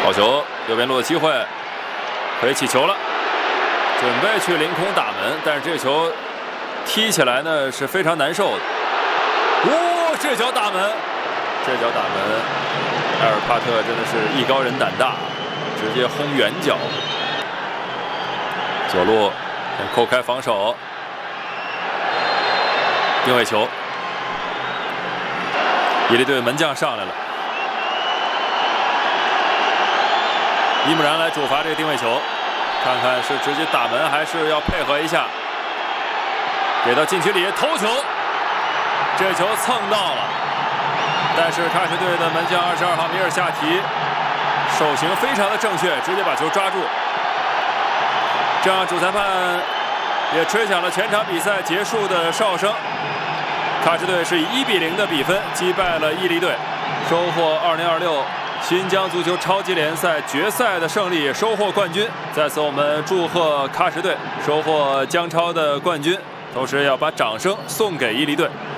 好球，右边路的机会，可以起球了，准备去凌空打门，但是这球踢起来呢是非常难受的。这脚打门，埃尔帕特真的是艺高人胆大，直接轰远角。左路扣开防守，定位球，伊犁队门将上来了，伊姆然来主罚这个定位球，看看是直接打门还是要配合一下。给到禁区里头球，这球蹭到了，但是喀什队的门将22号米尔夏提手型非常的正确，直接把球抓住。这样主裁判也吹响了全场比赛结束的哨声。喀什队是以1比0的比分击败了伊犁队，收获2026新疆足球超级联赛决赛的胜利，收获冠军。在此我们祝贺喀什队收获疆超的冠军，同时要把掌声送给伊犁队。